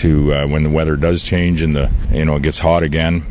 to when the weather does change and it gets hot again,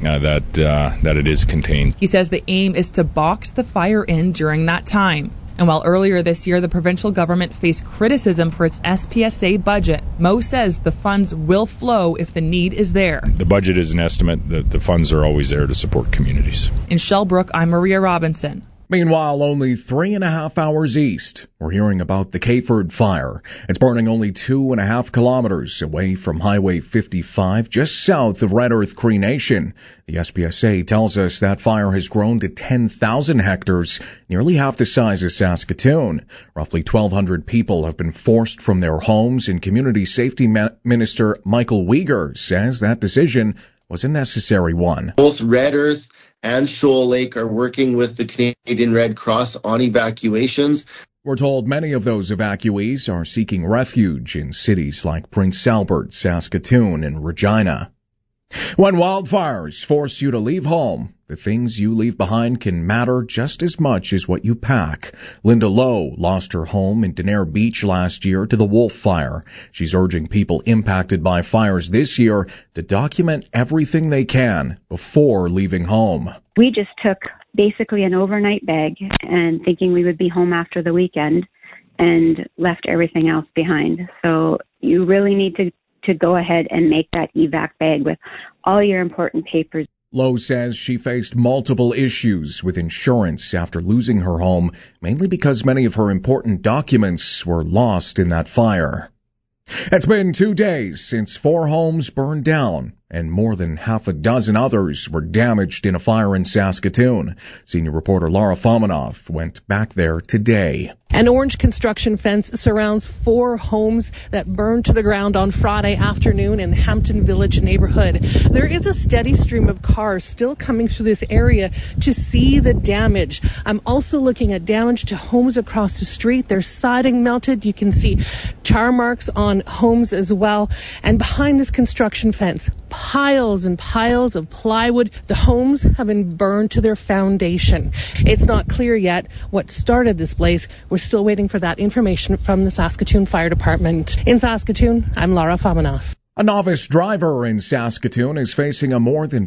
that it is contained. He says the aim is to box the fire in during that time. And while earlier this year the provincial government faced criticism for its SPSA budget, Mo says the funds will flow if the need is there. The budget is an estimate. The funds are always there to support communities. In Shellbrook, I'm Maria Robinson. Meanwhile, only 3.5 hours east, we're hearing about the Kayford fire. It's burning only 2.5 kilometers away from Highway 55, just south of Red Earth Cree Nation. The SPSA tells us that fire has grown to 10,000 hectares, nearly half the size of Saskatoon. Roughly 1,200 people have been forced from their homes, and Community Safety Minister Michael Uyghur says that decision was a necessary one. Both Red Earth and Shoal Lake are working with the Canadian Red Cross on evacuations. We're told many of those evacuees are seeking refuge in cities like Prince Albert, Saskatoon, and Regina. When wildfires force you to leave home, the things you leave behind can matter just as much as what you pack. Linda Lowe lost her home in Denair Beach last year to the Wolf Fire. She's urging people impacted by fires this year to document everything they can before leaving home. We just took basically an overnight bag and thinking we would be home after the weekend and left everything else behind. So you really need to go ahead and make that evac bag with all your important papers. Lowe says she faced multiple issues with insurance after losing her home, mainly because many of her important documents were lost in that fire. It's been 2 days since 4 homes burned down and more than half a dozen others were damaged in a fire in Saskatoon. Senior reporter Laura Fominov went back there today. An orange construction fence surrounds 4 homes that burned to the ground on Friday afternoon in the Hampton Village neighborhood. There is a steady stream of cars still coming through this area to see the damage. I'm also looking at damage to homes across the street. There's siding melted. You can see char marks on homes as well. And behind this construction fence, piles and piles of plywood. The homes have been burned to their foundation. It's not clear yet what started this blaze. We're still waiting for that information from the Saskatoon Fire Department. In Saskatoon, I'm Laura Fominov. A novice driver in Saskatoon is facing a more than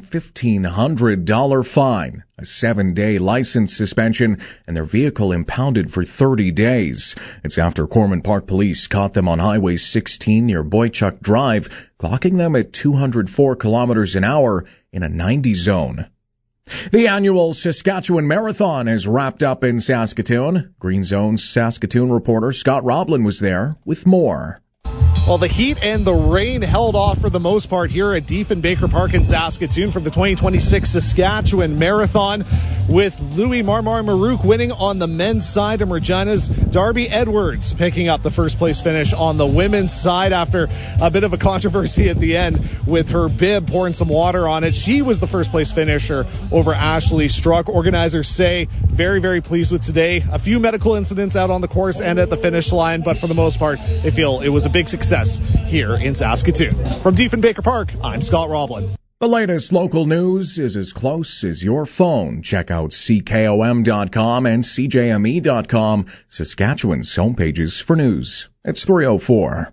$1,500 fine, a 7-day license suspension, and their vehicle impounded for 30 days. It's after Corman Park Police caught them on Highway 16 near Boychuk Drive, clocking them at 204 kilometers an hour in a 90 zone. The annual Saskatchewan Marathon has wrapped up in Saskatoon. Green Zone's Saskatoon reporter Scott Roblin was there with more. Well, the heat and the rain held off for the most part here at Diefenbaker Park in Saskatoon for the 2026 Saskatchewan Marathon, with Louis Marmar Marouk winning on the men's side and Regina's Darby Edwards picking up the first place finish on the women's side after a bit of a controversy at the end with her bib pouring some water on it. She was the first place finisher over Ashley Struck. Organizers say very, very pleased with today. A few medical incidents out on the course and at the finish line, but for the most part, they feel it was a big success here in Saskatoon. From Diefenbaker Park, I'm Scott Roblin. The latest local news is as close as your phone. Check out CKOM.com and CJME.com, Saskatchewan's homepages for news. It's 3:04.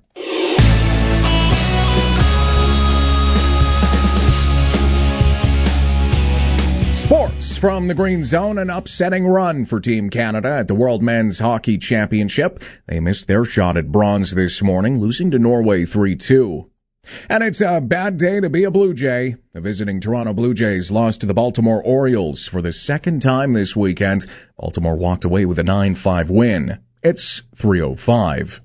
Sports from the Green Zone, an upsetting run for Team Canada at the World Men's Hockey Championship. They missed their shot at bronze this morning, losing to Norway 3-2. And it's a bad day to be a Blue Jay. The visiting Toronto Blue Jays lost to the Baltimore Orioles for the second time this weekend. Baltimore walked away with a 9-5 win. It's 3:05.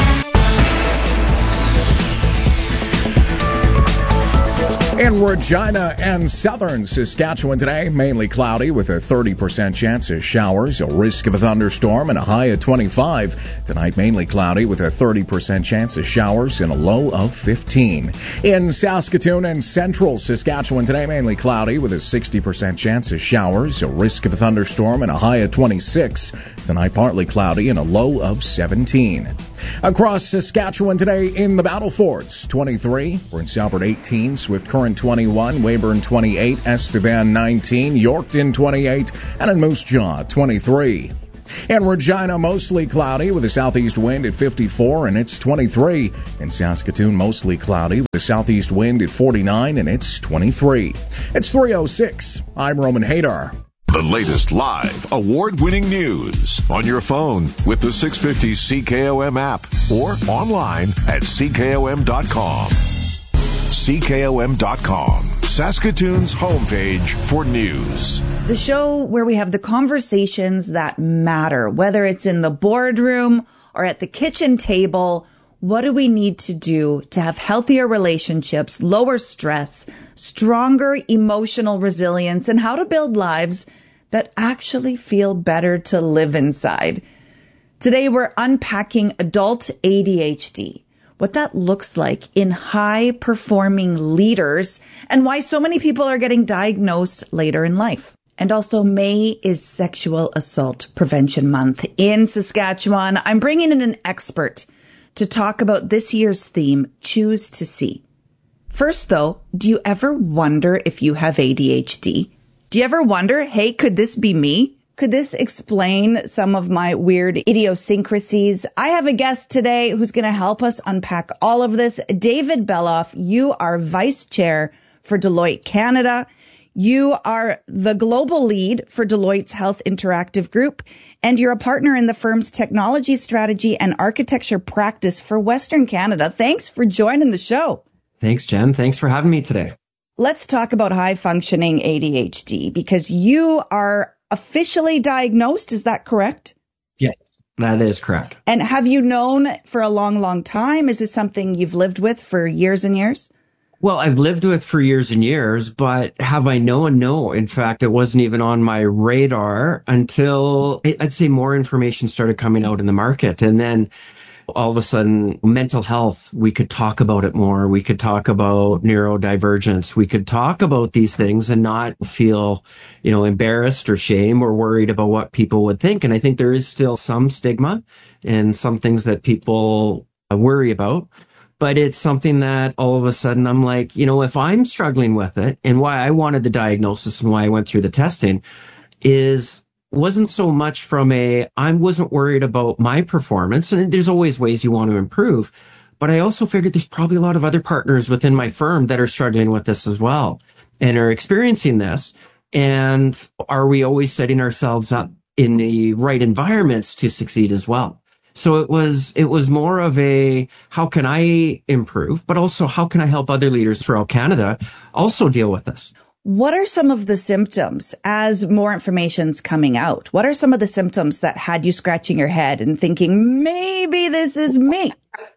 In Regina and southern Saskatchewan today, mainly cloudy with a 30% chance of showers, a risk of a thunderstorm, and a high of 25. Tonight, mainly cloudy with a 30% chance of showers and a low of 15. In Saskatoon and central Saskatchewan today, mainly cloudy with a 60% chance of showers, a risk of a thunderstorm, and a high of 26. Tonight, partly cloudy and a low of 17. Across Saskatchewan today in the Battle Forts, 23, Prince Albert 18, Swift Current 21, Weyburn 28, Estevan 19, Yorkton 28, and in Moose Jaw 23. In Regina, mostly cloudy with a southeast wind at 54 and it's 23. In Saskatoon, mostly cloudy with a southeast wind at 49 and it's 23. It's 3:06. I'm Roman Hadar. The latest live, award-winning news on your phone with the 650 CKOM app or online at CKOM.com. CKOM.com, Saskatoon's homepage for news. The show where we have the conversations that matter, whether it's in the boardroom or at the kitchen table. What do we need to do to have healthier relationships, lower stress, stronger emotional resilience, and how to build lives that actually feel better to live inside? Today, we're unpacking adult ADHD, what that looks like in high-performing leaders, and why so many people are getting diagnosed later in life. And also, May is Sexual Assault Prevention Month in Saskatchewan. I'm bringing in an expert to talk about this year's theme, Choose to See. First, though, do you ever wonder if you have ADHD? Do you ever wonder, hey, could this be me? Could this explain some of my weird idiosyncrasies? I have a guest today who's going to help us unpack all of this. David Beloff, you are Vice Chair for Deloitte Canada. You are the global lead for Deloitte's Health Interactive Group, and you're a partner in the firm's technology strategy and architecture practice for Western Canada. Thanks for joining the show. Thanks, Jen. Thanks for having me today. Let's talk about high-functioning ADHD, because you are officially diagnosed. Is that correct? Yes, that is correct. And have you known for a long, long time? Is this something you've lived with for years and years? Well, I've lived with for years and years, but have I known? No. In fact, it wasn't even on my radar until I'd say more information started coming out in the market. And then all of a sudden, mental health, we could talk about it more. We could talk about neurodivergence. We could talk about these things and not feel, embarrassed or shame or worried about what people would think. And I think there is still some stigma and some things that people worry about. But it's something that all of a sudden I'm like, if I'm struggling with it, and why I wanted the diagnosis and why I went through the testing wasn't so much from I wasn't worried about my performance. And there's always ways you want to improve. But I also figured there's probably a lot of other partners within my firm that are struggling with this as well and are experiencing this. And are we always setting ourselves up in the right environments to succeed as well? So it was more of how can I improve, but also how can I help other leaders throughout Canada also deal with this? What are some of the symptoms as more information's coming out? What are some of the symptoms that had you scratching your head and thinking, maybe this is me?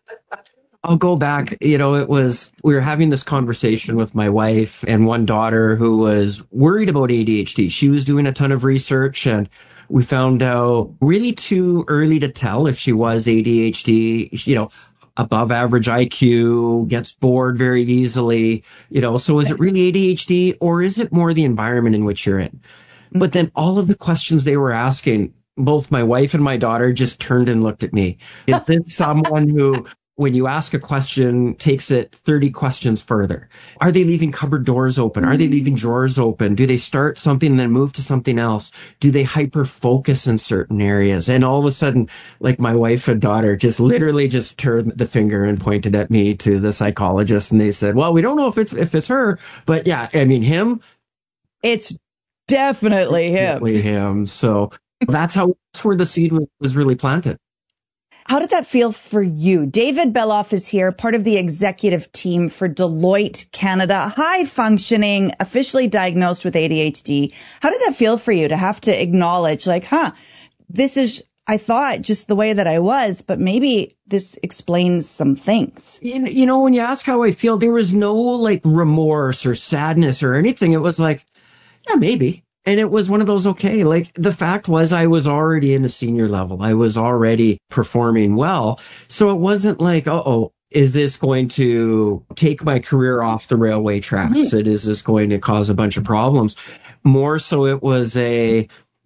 I'll go back. We were having this conversation with my wife and one daughter who was worried about ADHD. She was doing a ton of research, and we found out really too early to tell if she was ADHD, above average IQ, gets bored very easily, so is it really ADHD or is it more the environment in which you're in? But then all of the questions they were asking, both my wife and my daughter just turned and looked at me. Is this someone who, when you ask a question, takes it 30 questions further? Are they leaving cupboard doors open? Are they leaving drawers open? Do they start something and then move to something else? Do they hyper focus in certain areas? And all of a sudden, like my wife and daughter just literally just turned the finger and pointed at me to the psychologist. And they said, well, we don't know if it's her, but yeah, I mean, him. It's definitely him. Definitely him. So that's where the seed was really planted. How did that feel for you? David Beloff is here, part of the executive team for Deloitte Canada, high functioning, officially diagnosed with ADHD. How did that feel for you to have to acknowledge, this is, I thought, just the way that I was, but maybe this explains some things? When you ask how I feel, there was no remorse or sadness or anything. It was like, yeah, maybe. And it was one of those, okay, the fact was I was already in the senior level. I was already performing well. So it wasn't like, is this going to take my career off the railway tracks? Is this going to cause a bunch of problems? More so it was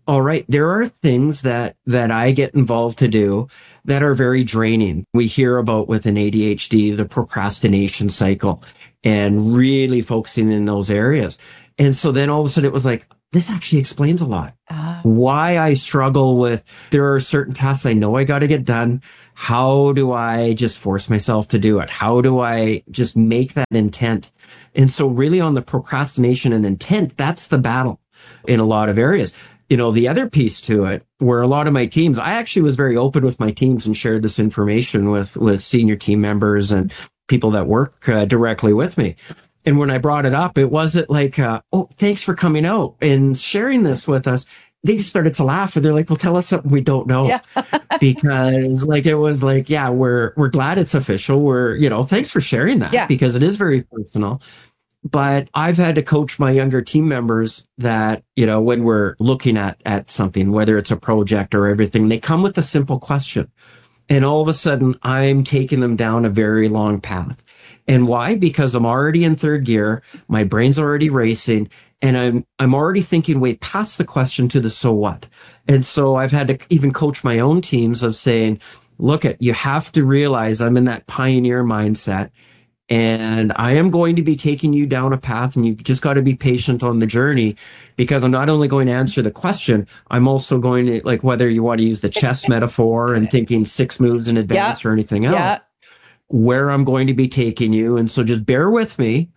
all right, there are things that I get involved to do that are very draining. We hear about with an ADHD, the procrastination cycle, and really focusing in those areas. And so then all of a sudden it was like, this actually explains a lot. Why I struggle with, there are certain tasks I know I got to get done. How do I just force myself to do it? How do I just make that intent? And so really on the procrastination and intent, that's the battle in a lot of areas. You know, the other piece to it, where a lot of my teams, I actually was very open with my teams and shared this information with senior team members and people that work directly with me. And when I brought it up, it wasn't like, oh, thanks for coming out and sharing this with us. They just started to laugh and they're like, well, tell us something we don't know. Yeah. Because like, it was like, yeah, we're glad it's official. Thanks for sharing that because it is very personal. But I've had to coach my younger team members that, when we're looking at something, whether it's a project or everything, they come with a simple question. And all of a sudden I'm taking them down a very long path. And why? Because I'm already in third gear. My brain's already racing and I'm already thinking way past the question to the so what. And so I've had to even coach my own teams of saying, you have to realize I'm in that pioneer mindset. And I am going to be taking you down a path and you just got to be patient on the journey because I'm not only going to answer the question, I'm also going to, like, whether you want to use the chess metaphor and thinking 6 moves in advance or anything else, where I'm going to be taking you. And so just bear with me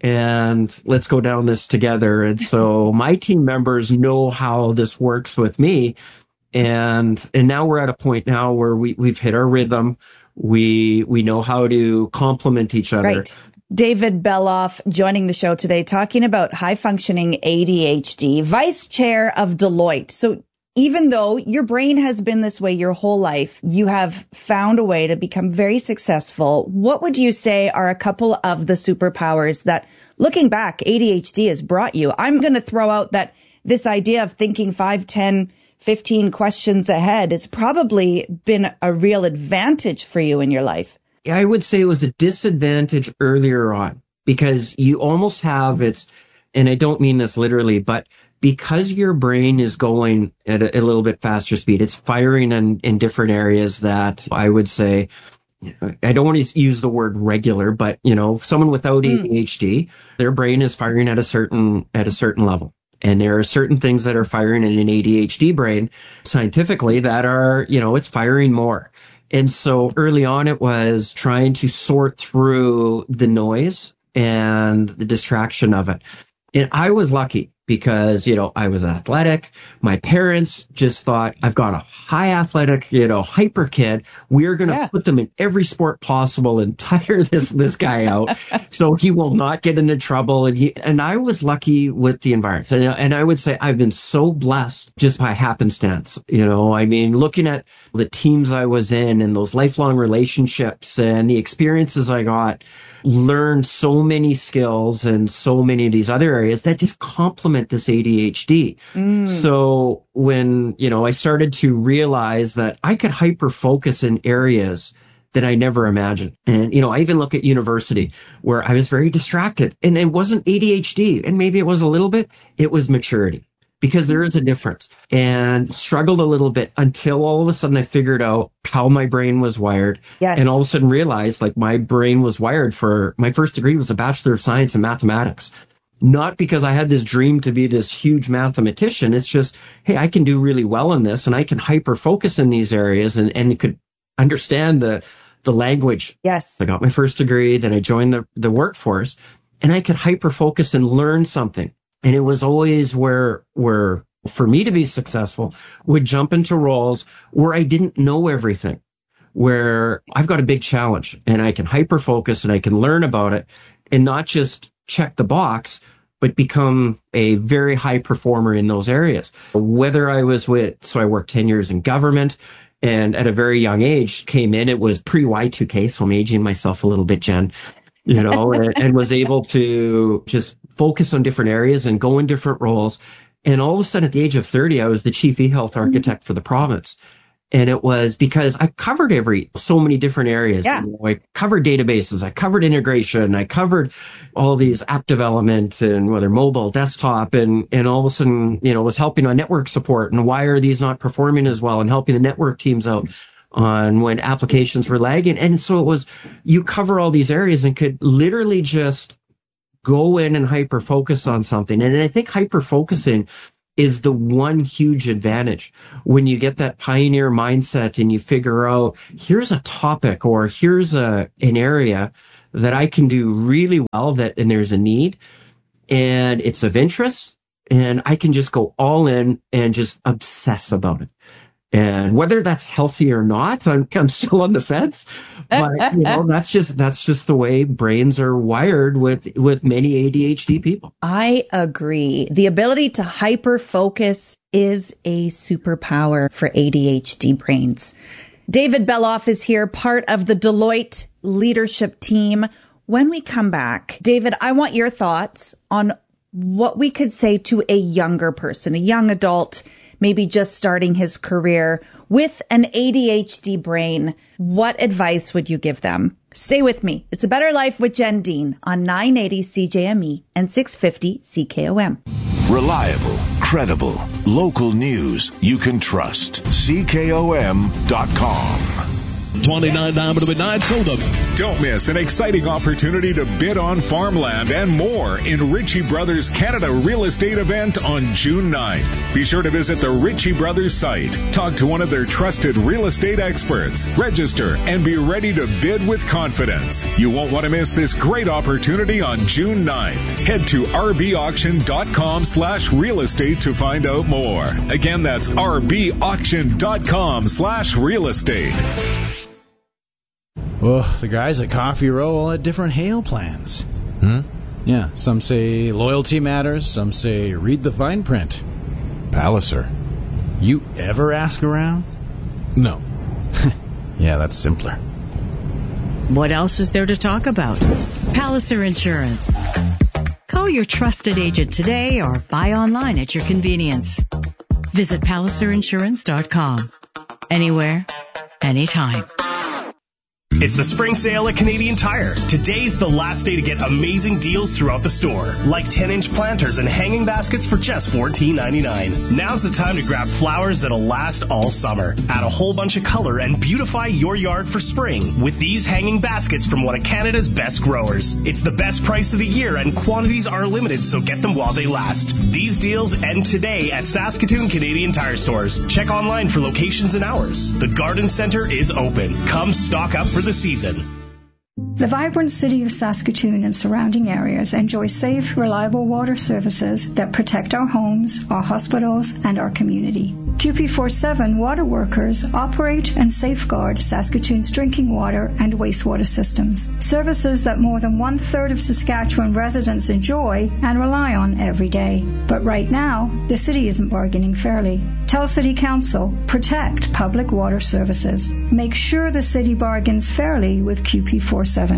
and let's go down this together. And so my team members know how this works with me. And now we're at a point now where we've hit our rhythm. We know how to complement each other. Right. David Beloff joining the show today, talking about high-functioning ADHD, vice chair of Deloitte. So even though your brain has been this way your whole life, you have found a way to become very successful. What would you say are a couple of the superpowers that, looking back, ADHD has brought you? I'm going to throw out that this idea of thinking 5, 10, 15 questions ahead has probably been a real advantage for you in your life. I would say it was a disadvantage earlier on because you almost have and I don't mean this literally, but because your brain is going at a little bit faster speed, it's firing in different areas that I would say, I don't want to use the word regular, but someone without ADHD, their brain is firing at a certain level. And there are certain things that are firing in an ADHD brain scientifically that are, it's firing more. And so early on, it was trying to sort through the noise and the distraction of it. And I was lucky because, I was athletic. My parents just thought, I've got a high athletic, hyper kid. We're going to put them in every sport possible and tire this guy out so he will not get into trouble. And I was lucky with the environment. And I would say I've been so blessed just by happenstance. Looking at the teams I was in and those lifelong relationships and the experiences I got, learned so many skills and so many of these other areas that just complement this ADHD. So when, I started to realize that I could hyper focus in areas that I never imagined. And, I even look at university where I was very distracted and it wasn't ADHD and maybe it was a little bit, it was maturity. Because there is a difference, and struggled a little bit until all of a sudden I figured out how my brain was wired. Yes. And all of a sudden realized my brain was wired for my first degree was a Bachelor of Science in Mathematics. Not because I had this dream to be this huge mathematician. It's just, hey, I can do really well in this and I can hyper focus in these areas and could understand the language. Yes. I got my first degree, then I joined the workforce and I could hyper focus and learn something. And it was always where for me to be successful would jump into roles where I didn't know everything, where I've got a big challenge and I can hyper focus and I can learn about it and not just check the box, but become a very high performer in those areas. Whether I was so I worked 10 years in government and at a very young age came in, it was pre-Y2K. So I'm aging myself a little bit, Jen. And was able to just focus on different areas and go in different roles. And all of a sudden at the age of 30, I was the chief e-health architect for the province. And it was because I covered so many different areas. Yeah. I covered databases, I covered integration, I covered all these app development and whether mobile, desktop, and all of a sudden, was helping on network support and why are these not performing as well and helping the network teams out on when applications were lagging. And so it was, you cover all these areas and could literally just go in and hyper focus on something. And I think hyper focusing is the one huge advantage when you get that pioneer mindset and you figure out, here's a topic or here's an area that I can do really well and there's a need and it's of interest and I can just go all in and just obsess about it. And whether that's healthy or not, I'm still on the fence. But that's just the way brains are wired with many ADHD people. I agree. The ability to hyper focus is a superpower for ADHD brains. David Beloff is here, part of the Deloitte leadership team. When we come back, David, I want your thoughts on what we could say to a younger person, a young adult, maybe just starting his career with an ADHD brain. What advice would you give them? Stay with me. It's A Better Life with Jen Dean on 980 CJME and 650 CKOM. Reliable, credible, local news you can trust. CKOM.com. 29.99 soda. Don't miss an exciting opportunity to bid on farmland and more in Ritchie Brothers Canada Real Estate event on June 9th. Be sure to visit the Ritchie Brothers site, talk to one of their trusted real estate experts, register, and be ready to bid with confidence. You won't want to miss this great opportunity on June 9th. Head to rbauction.com/real estate to find out more. Again, that's rbauction.com/real estate. Well, the guys at Coffee Row all had different hail plans. Yeah, some say loyalty matters, some say read the fine print. Palliser, you ever ask around? No. Yeah, that's simpler. What else is there to talk about? Palliser Insurance. Call your trusted agent today or buy online at your convenience. Visit PalliserInsurance.com. Anywhere, anytime. It's the spring sale at Canadian Tire. Today's the last day to get amazing deals throughout the store, like 10-inch planters and hanging baskets for just $14.99. Now's the time to grab flowers that'll last all summer. Add a whole bunch of color and beautify your yard for spring with these hanging baskets from one of Canada's best growers. It's the best price of the year and quantities are limited, so get them while they last. These deals end today at Saskatoon Canadian Tire stores. Check online for locations and hours. The Garden Center is open. Come stock up for the season. The vibrant city of Saskatoon and surrounding areas enjoy safe, reliable water services that protect our homes, our hospitals, and our community. QP47 water workers operate and safeguard Saskatoon's drinking water and wastewater systems, services that more than 1/3 of Saskatchewan residents enjoy and rely on every day. But right now, the city isn't bargaining fairly. Tell City Council, protect public water services. Make sure the city bargains fairly with QP47.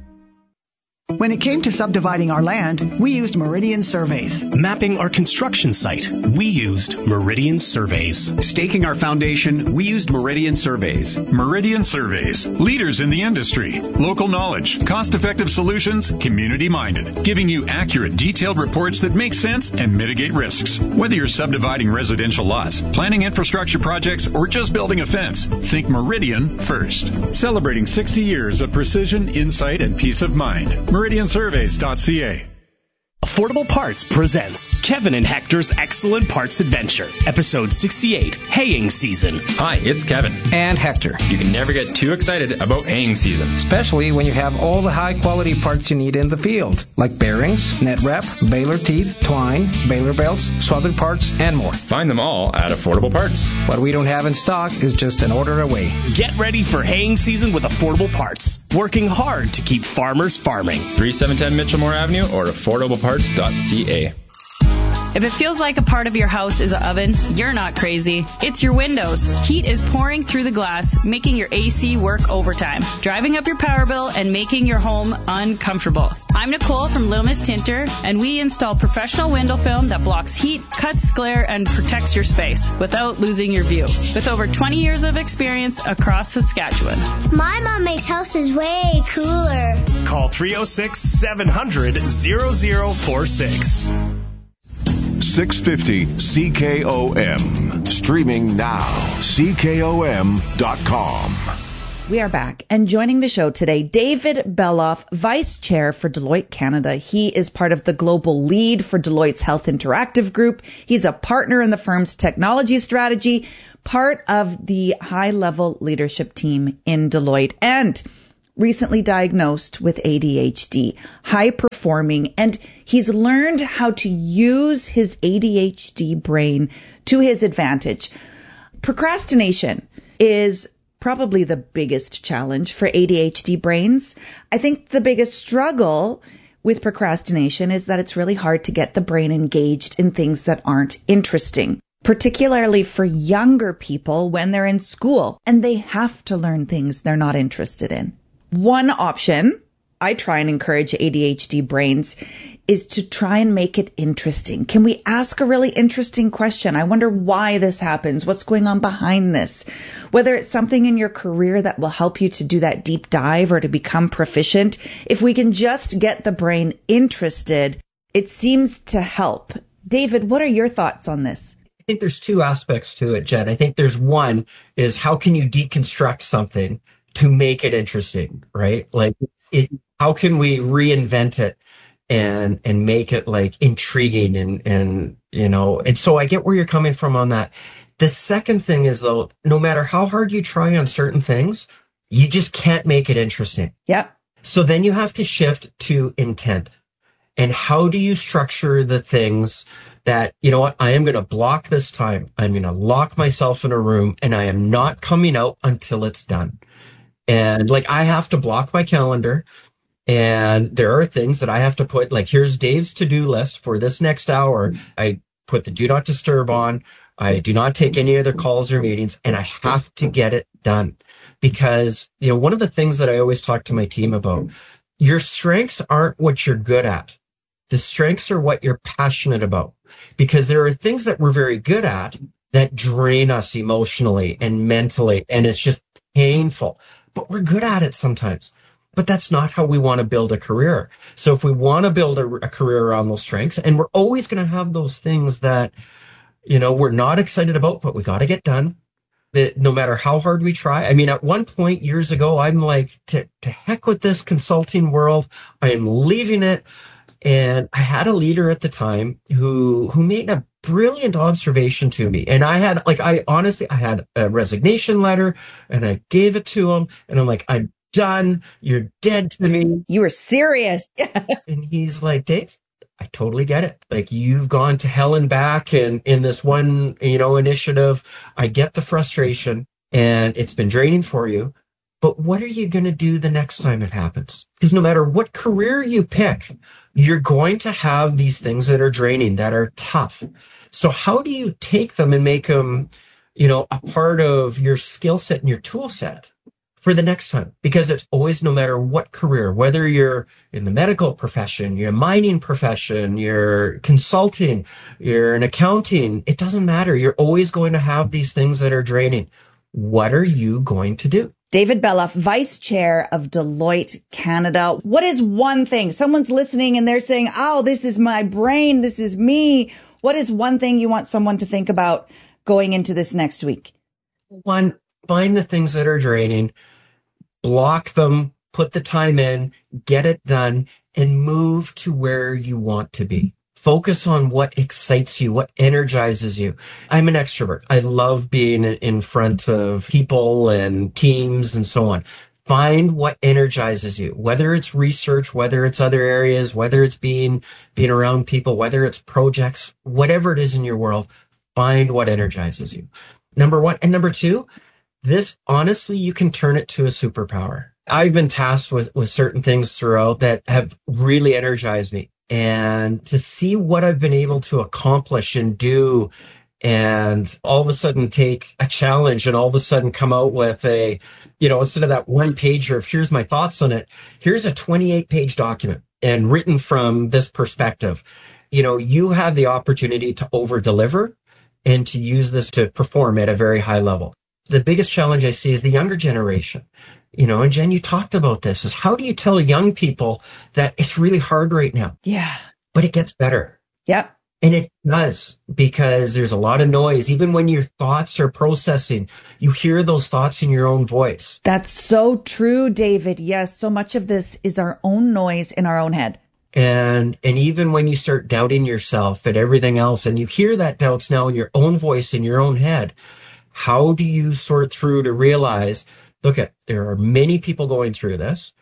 When it came to subdividing our land, we used Meridian Surveys. Mapping our construction site, we used Meridian Surveys. Staking our foundation, we used Meridian Surveys. Meridian Surveys, leaders in the industry. Local knowledge, cost-effective solutions, community-minded, giving you accurate, detailed reports that make sense and mitigate risks. Whether you're subdividing residential lots, planning infrastructure projects, or just building a fence, think Meridian first. Celebrating 60 years of precision, insight, and peace of mind. MeridianSurveys.ca. Affordable Parts presents Kevin and Hector's Excellent Parts Adventure, Episode 68, Haying Season. Hi, it's Kevin. And Hector. You can never get too excited about haying season. Especially when you have all the high-quality parts you need in the field, like bearings, net wrap, baler teeth, twine, baler belts, swathered parts, and more. Find them all at Affordable Parts. What we don't have in stock is just an order away. Get ready for haying season with Affordable Parts. Working hard to keep farmers farming. 3710 Mitchellmore Avenue or affordableparts.ca. If it feels like a part of your house is an oven, you're not crazy. It's your windows. Heat is pouring through the glass, making your AC work overtime, driving up your power bill and making your home uncomfortable. I'm Nicole from Little Miss Tinter, and we install professional window film that blocks heat, cuts glare, and protects your space without losing your view. With over 20 years of experience across Saskatchewan. My mom makes houses way cooler. Call 306-700-0046. 650 CKOM. Streaming now. CKOM.com. We are back, and joining the show today, David Beloff, Vice Chair for Deloitte Canada. He is part of the global lead for Deloitte's Health Interactive Group. He's a partner in the firm's technology strategy, part of the high-level leadership team in Deloitte, and recently diagnosed with ADHD, high performing, and he's learned how to use his ADHD brain to his advantage. Procrastination is probably the biggest challenge for ADHD brains. I think the biggest struggle with procrastination is that it's really hard to get the brain engaged in things that aren't interesting, particularly for younger people when they're in school and they have to learn things they're not interested in. One option I try and encourage ADHD brains is to try and make it interesting. Can we ask a really interesting question? I wonder why this happens. What's going on behind this? Whether it's something in your career that will help you to do that deep dive or to become proficient. If we can just get the brain interested, it seems to help. David, what are your thoughts on this? I think there's two aspects to it, Jen. I think there's one is how can you deconstruct something to make it interesting, right? Like, how can we reinvent it and make it like intriguing and so I get where you're coming from on that. The second thing is, though, no matter how hard you try on certain things, you just can't make it interesting. Yep. So then you have to shift to intent. And how do you structure the things that, you know what, I am going to block this time. I'm going to lock myself in a room and I am not coming out until it's done. And like, I have to block my calendar, and there are things that I have to put, like, here's Dave's to-do list for this next hour. I put the do not disturb on. I do not take any other calls or meetings, and I have to get it done. Because, one of the things that I always talk to my team about, your strengths aren't what you're good at. The strengths are what you're passionate about. Because there are things that we're very good at that drain us emotionally and mentally, and it's just painful. But we're good at it sometimes. But that's not how we want to build a career. So if we want to build a career around those strengths, and we're always going to have those things that, we're not excited about, but we got to get done, that no matter how hard we try. I mean, at one point years ago, I'm like, to heck with this consulting world. I am leaving it. And I had a leader at the time who made a brilliant observation to me. And I had a resignation letter and I gave it to him and I'm like, I'm done. You're dead to me. You were serious. And he's like, Dave, I totally get it. Like, you've gone to hell and back and in this one, initiative. I get the frustration and it's been draining for you. But what are you going to do the next time it happens? Because no matter what career you pick, you're going to have these things that are draining, that are tough. So how do you take them and make them, a part of your skill set and your tool set for the next time? Because it's always, no matter what career, whether you're in the medical profession, you're a mining profession, you're consulting, you're in accounting, it doesn't matter. You're always going to have these things that are draining. What are you going to do? David Beloff, Vice Chair of Deloitte Canada. What is one thing? Someone's listening and they're saying, oh, this is my brain. This is me. What is one thing you want someone to think about going into this next week? One, find the things that are draining, block them, put the time in, get it done, and move to where you want to be. Focus on what excites you, what energizes you. I'm an extrovert. I love being in front of people and teams and so on. Find what energizes you, whether it's research, whether it's other areas, whether it's being around people, whether it's projects, whatever it is in your world, find what energizes you. Number one. And number two, this, honestly, you can turn it to a superpower. I've been tasked with certain things throughout that have really energized me. and to see what I've been able to accomplish and do, and all of a sudden take a challenge and all of a sudden come out with a, instead of that one pager of here's my thoughts on it, here's a 28-page document and written from this perspective. You have the opportunity to over deliver and to use this to perform at a very high level. The biggest challenge I see is the younger generation. And Jen, you talked about this, is how do you tell young people that it's really hard right now? Yeah. But it gets better. Yep. And it does, because there's a lot of noise. Even when your thoughts are processing, you hear those thoughts in your own voice. That's so true, David. Yes, so much of this is our own noise in our own head. And even when you start doubting yourself and everything else, and you hear that doubts now in your own voice, in your own head, how do you sort through to realize, there are many people going through this,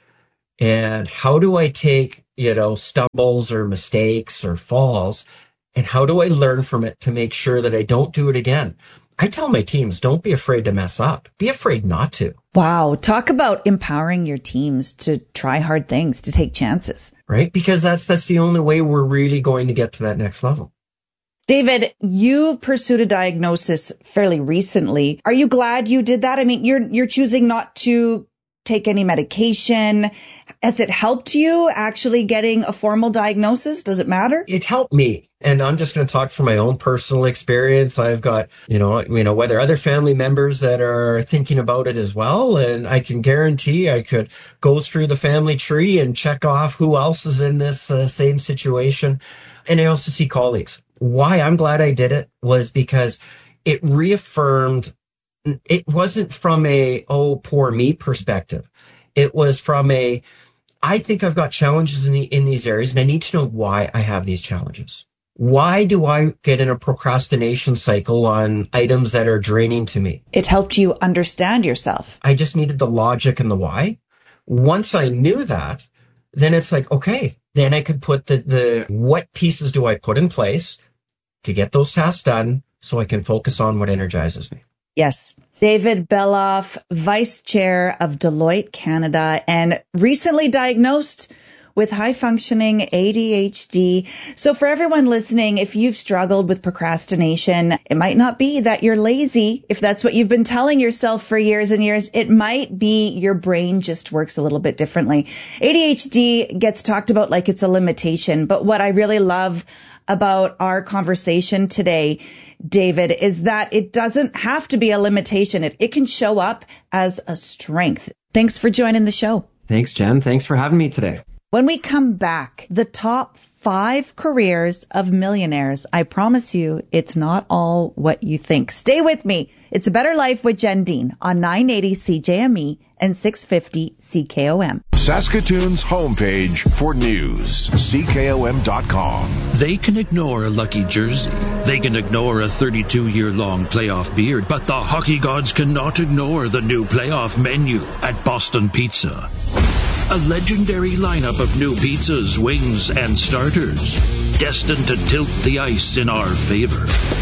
and how do I take, stumbles or mistakes or falls, and how do I learn from it to make sure that I don't do it again? I tell my teams, don't be afraid to mess up. Be afraid not to. Wow. Talk about empowering your teams to try hard things, to take chances. Right? Because that's the only way we're really going to get to that next level. David, you pursued a diagnosis fairly recently. Are you glad you did that? I mean, you're choosing not to take any medication. Has it helped you actually getting a formal diagnosis? Does it matter? It helped me. And I'm just going to talk from my own personal experience. I've got, whether other family members that are thinking about it as well. And I can guarantee I could go through the family tree and check off who else is in this same situation. And I also see colleagues. Why I'm glad I did it was because it reaffirmed. It wasn't from a, oh, poor me perspective. It was from a, I think I've got challenges in these areas, and I need to know why I have these challenges. Why do I get in a procrastination cycle on items that are draining to me? It helped you understand yourself. I just needed the logic and the why. Once I knew that, then it's like, okay, then I could put the what pieces do I put in place to get those tasks done so I can focus on what energizes me. Yes. David Beloff, Vice Chair of Deloitte Canada, and recently diagnosed with high-functioning ADHD. So for everyone listening, if you've struggled with procrastination, it might not be that you're lazy. If that's what you've been telling yourself for years and years, it might be your brain just works a little bit differently. ADHD gets talked about like it's a limitation, but what I really love about our conversation today, David, is that it doesn't have to be a limitation. It can show up as a strength. Thanks for joining the show. Thanks, Jen. Thanks for having me today. When we come back, the top 5 careers of millionaires. I promise you, it's not all what you think. Stay with me. It's A Better Life with Jen Dean on 980 CJME and 650 CKOM. Saskatoon's homepage for news, CKOM.com. They can ignore a lucky jersey. They can ignore a 32-year-long playoff beard. But the hockey gods cannot ignore the new playoff menu at Boston Pizza. A legendary lineup of new pizzas, wings, and starters, destined to tilt the ice in our favor.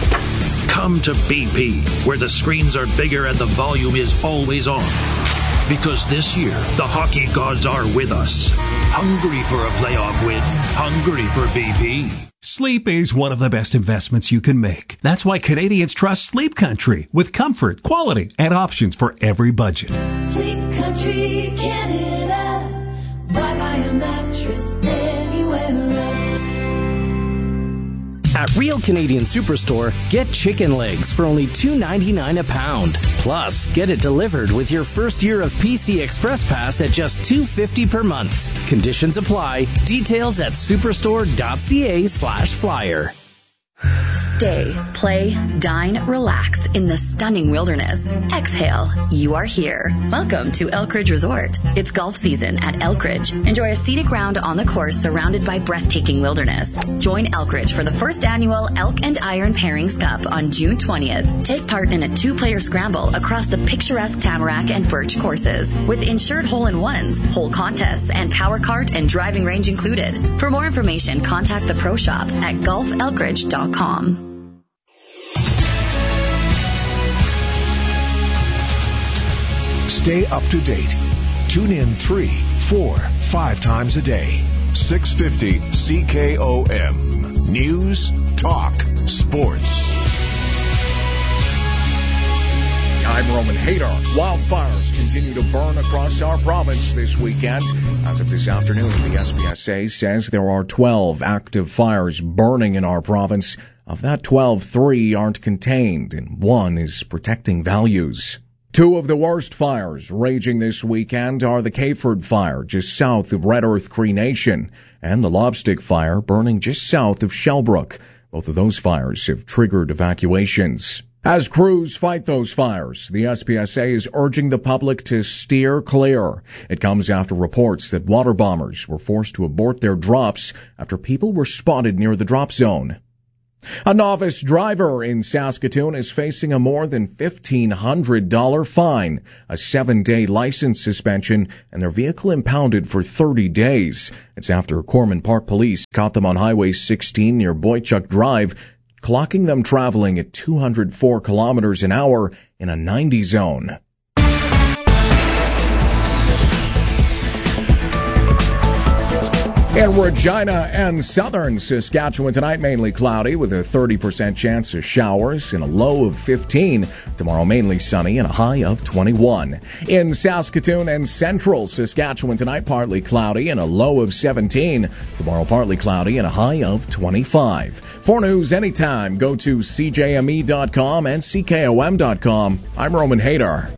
Come to BP, where the screens are bigger and the volume is always on. Because this year, the hockey gods are with us. Hungry for a playoff win. Hungry for BP. Sleep is one of the best investments you can make. That's why Canadians trust Sleep Country, with comfort, quality, and options for every budget. Sleep Country Canada. Buy a mattress anywhere else. At Real Canadian Superstore, get chicken legs for only $2.99 a pound. Plus, get it delivered with your first year of PC Express Pass at just $2.50 per month. Conditions apply. Details at superstore.ca/flyer. Stay, play, dine, relax in the stunning wilderness. Exhale, you are here. Welcome to Elkridge Resort. It's golf season at Elkridge. Enjoy a scenic round on the course surrounded by breathtaking wilderness. Join Elkridge for the first annual Elk and Iron Pairings Cup on June 20th. Take part in a 2-player scramble across the picturesque Tamarack and Birch courses with insured hole-in-ones, hole contests, and power cart and driving range included. For more information, contact the Pro Shop at golfelkridge.com. Stay up to date. Tune in 3, 4, 5 times a day. 650 CKOM. News, talk, sports. I'm Roman Hadar. Wildfires continue to burn across our province this weekend. As of this afternoon, the SPSA says there are 12 active fires burning in our province. Of that 12, 3 aren't contained, and 1 is protecting values. 2 of the worst fires raging this weekend are the Cayford Fire just south of Red Earth Cree Nation and the Lobstick Fire burning just south of Shellbrook. Both of those fires have triggered evacuations. As crews fight those fires, the SPSA is urging the public to steer clear. It comes after reports that water bombers were forced to abort their drops after people were spotted near the drop zone. A novice driver in Saskatoon is facing a more than $1,500 fine, a 7-day license suspension, and their vehicle impounded for 30 days. It's after Corman Park Police caught them on Highway 16 near Boychuk Drive, clocking them traveling at 204 kilometers an hour in a 90 zone. In Regina and southern Saskatchewan tonight, mainly cloudy with a 30% chance of showers and a low of 15. Tomorrow, mainly sunny and a high of 21. In Saskatoon and central Saskatchewan tonight, partly cloudy and a low of 17. Tomorrow, partly cloudy and a high of 25. For news anytime, go to CJME.com and CKOM.com. I'm Roman Hadar.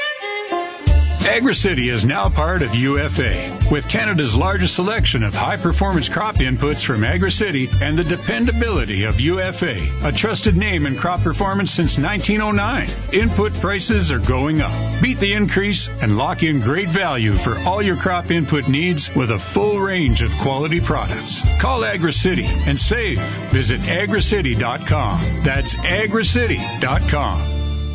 AgriCity is now part of UFA. With Canada's largest selection of high-performance crop inputs from AgriCity and the dependability of UFA, a trusted name in crop performance since 1909. Input prices are going up. Beat the increase and lock in great value for all your crop input needs with a full range of quality products. Call AgriCity and save. Visit agricity.com. That's agricity.com.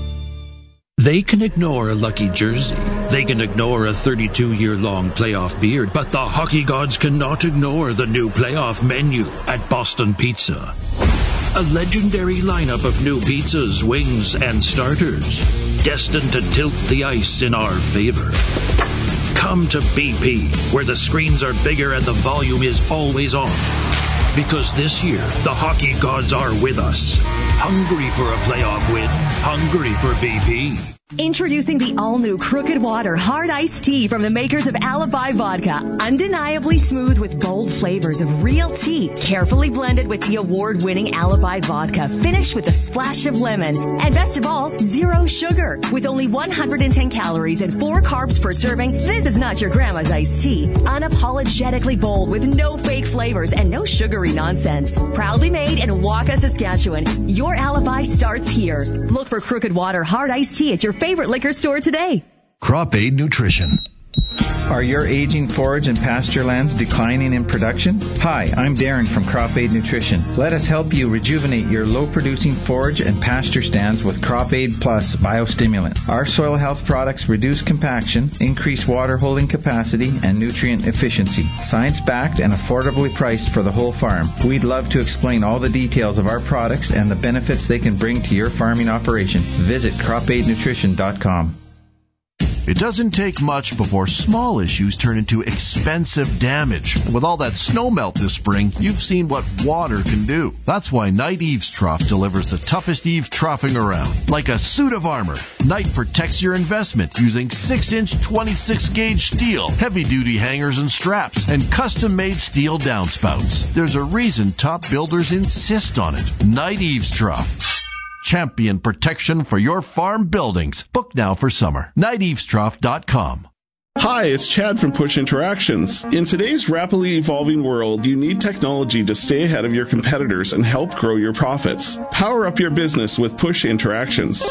They can ignore a lucky jersey. They can ignore a 32-year-long playoff beard, but the hockey gods cannot ignore the new playoff menu at Boston Pizza. A legendary lineup of new pizzas, wings, and starters, destined to tilt the ice in our favor. Come to BP, where the screens are bigger and the volume is always on. Because this year, the hockey gods are with us. Hungry for a playoff win. Hungry for BP. Introducing the all-new Crooked Water Hard Iced Tea from the makers of Alibi Vodka. Undeniably smooth with bold flavors of real tea, carefully blended with the award-winning Alibi Vodka, finished with a splash of lemon. And best of all, 0 sugar. With only 110 calories and 4 carbs per serving, this is not your grandma's iced tea. Unapologetically bold with no fake flavors and no sugary nonsense. Proudly made in Waka, Saskatchewan. Your alibi starts here. Look for Crooked Water Hard Iced Tea at your favorite liquor store today. Crop Aid Nutrition. Are your aging forage and pasture lands declining in production? Hi, I'm Darren from Crop Aid Nutrition. Let us help you rejuvenate your low-producing forage and pasture stands with Crop Aid Plus Biostimulant. Our soil health products reduce compaction, increase water holding capacity, and nutrient efficiency. Science-backed and affordably priced for the whole farm. We'd love to explain all the details of our products and the benefits they can bring to your farming operation. Visit cropaidnutrition.com. It doesn't take much before small issues turn into expensive damage. And with all that snow melt this spring, you've seen what water can do. That's why Knight Eaves Trough delivers the toughest eave troughing around. Like a suit of armor, Knight protects your investment using 6-inch 26-gauge steel, heavy-duty hangers and straps, and custom-made steel downspouts. There's a reason top builders insist on it. Knight Eaves Trough. Champion protection for your farm buildings. Book now for summer. KnightEavesTrough.com. Hi, it's Chad from Push Interactions. In today's rapidly evolving world, you need technology to stay ahead of your competitors and help grow your profits. Power up your business with Push Interactions.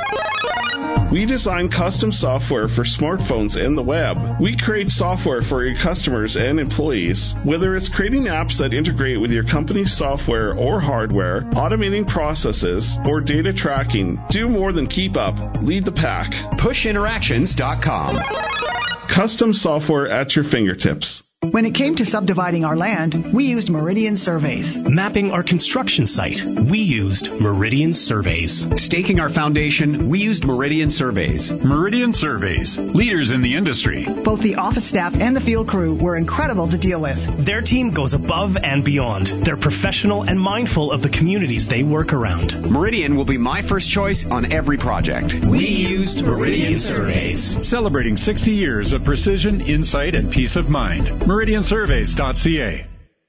We design custom software for smartphones and the web. We create software for your customers and employees. Whether it's creating apps that integrate with your company's software or hardware, automating processes, or data tracking, do more than keep up. Lead the pack. PushInteractions.com. Custom software at your fingertips. When it came to subdividing our land, we used Meridian Surveys. Mapping our construction site, we used Meridian Surveys. Staking our foundation, we used Meridian Surveys. Meridian Surveys, leaders in the industry. Both the office staff and the field crew were incredible to deal with. Their team goes above and beyond. They're professional and mindful of the communities they work around. Meridian will be my first choice on every project. We used Meridian Surveys. Celebrating 60 years of precision, insight, and peace of mind. MeridianSurveys.ca.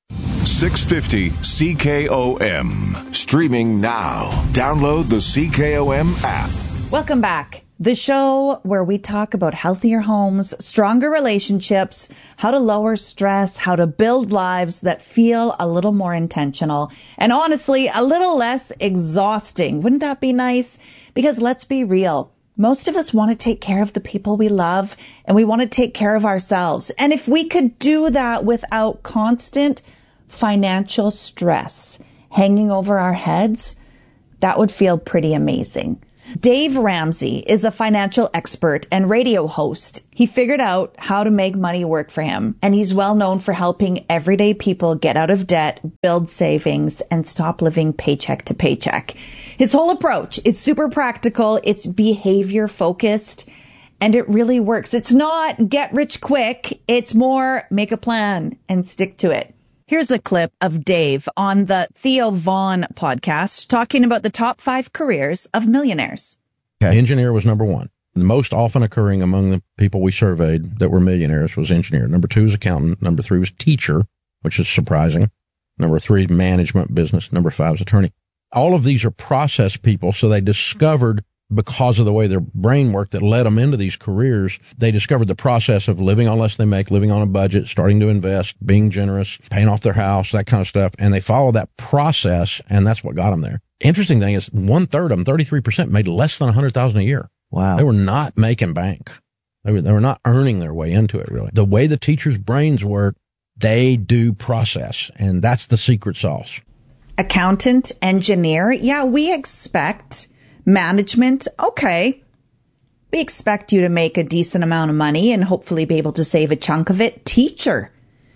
650 CKOM. Streaming now. Download the CKOM app. Welcome back. The show where we talk about healthier homes, stronger relationships, how to lower stress, how to build lives that feel a little more intentional, and honestly, a little less exhausting. Wouldn't that be nice? Because let's be real. Most of us want to take care of the people we love, and we want to take care of ourselves. And if we could do that without constant financial stress hanging over our heads, that would feel pretty amazing. Dave Ramsey is a financial expert and radio host. He figured out how to make money work for him, and he's well known for helping everyday people get out of debt, build savings, and stop living paycheck to paycheck. His whole approach is super practical, it's behavior focused, and it really works. It's not get rich quick, it's more make a plan and stick to it. Here's a clip of Dave on the Theo Vaughn podcast talking about the top 5 careers of millionaires. Engineer was number 1. The most often occurring among the people we surveyed that were millionaires was engineer. Number 2 was accountant. Number 3 was teacher, which is surprising. Number 3, management business. Number 5 is attorney. All of these are process people, so they discovered, because of the way their brain worked that led them into these careers, they discovered the process of living on less they make, living on a budget, starting to invest, being generous, paying off their house, that kind of stuff. And they followed that process, and that's what got them there. Interesting thing is 1/3 of them, 33%, made less than $100,000 a year. Wow. They were not making bank. They were not earning their way into it, really. The way the teachers' brains work, they do process, and that's the secret sauce. Accountant, engineer, yeah, we expect management, okay. We expect you to make a decent amount of money and hopefully be able to save a chunk of it. Teacher.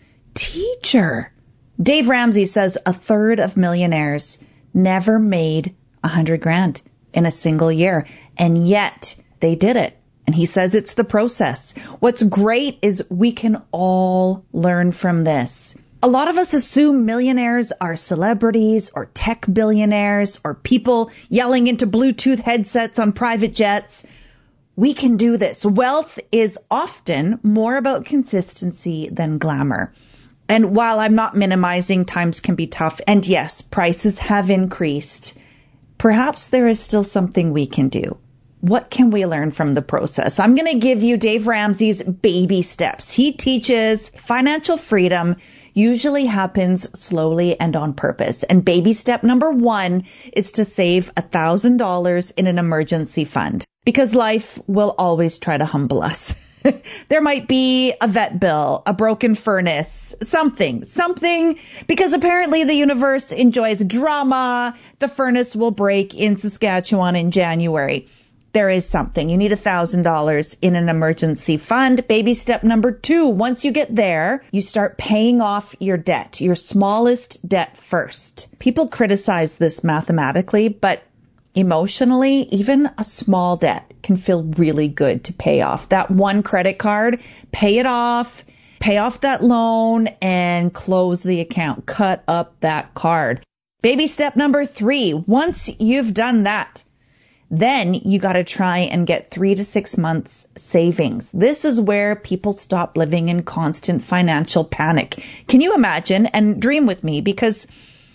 Dave Ramsey says 1/3 of millionaires never made $100,000 in a single year, and yet they did it. And he says it's the process. What's great is we can all learn from this. A lot of us assume millionaires are celebrities or tech billionaires or people yelling into Bluetooth headsets on private jets. We can do this. Wealth is often more about consistency than glamour. And while I'm not minimizing, times can be tough. And yes, prices have increased. Perhaps there is still something we can do. What can we learn from the process? I'm going to give you Dave Ramsey's baby steps. He teaches financial freedom usually happens slowly and on purpose. And baby step number 1 is to save $1,000 in an emergency fund, because life will always try to humble us. There might be a vet bill, a broken furnace, something, because apparently the universe enjoys drama. The furnace will break in Saskatchewan in January. There is something. You need $1,000 in an emergency fund. Baby step number 2. Once you get there, you start paying off your debt, your smallest debt first. People criticize this mathematically, but emotionally, even a small debt can feel really good to pay off. That one credit card, pay it off, pay off that loan, and close the account. Cut up that card. Baby step number 3. Once you've done that, then you got to try and get 3 to 6 months savings. This is where people stop living in constant financial panic. Can you imagine? And dream with me, because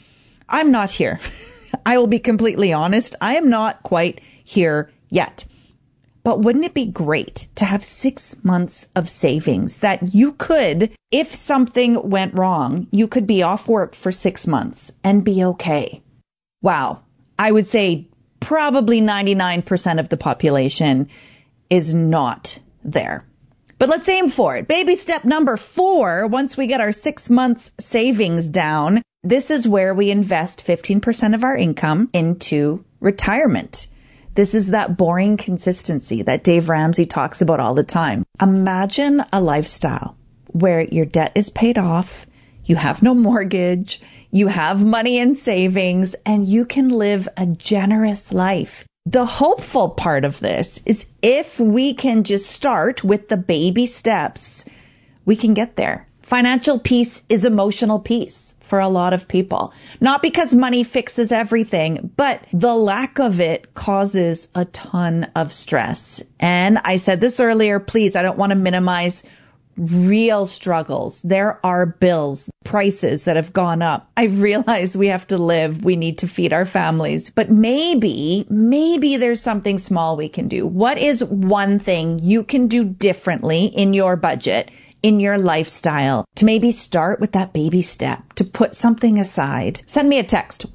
I'm not here. I will be completely honest. I am not quite here yet. But wouldn't it be great to have 6 months of savings that you could, if something went wrong, you could be off work for 6 months and be okay? Wow. I would say probably 99% of the population is not there. But let's aim for it. Baby step number 4, once we get our 6 months savings down, this is where we invest 15% of our income into retirement. This is that boring consistency that Dave Ramsey talks about all the time. Imagine a lifestyle where your debt is paid off, you have no mortgage, you have money in savings, and you can live a generous life. The hopeful part of this is if we can just start with the baby steps, we can get there. Financial peace is emotional peace for a lot of people. Not because money fixes everything, but the lack of it causes a ton of stress. And I said this earlier, please, I don't want to minimize real struggles. There are bills, prices that have gone up. I realize we have to live. We need to feed our families. But maybe there's something small we can do. What is one thing you can do differently in your budget, in your lifestyle, to maybe start with that baby step, to put something aside? Send me a text,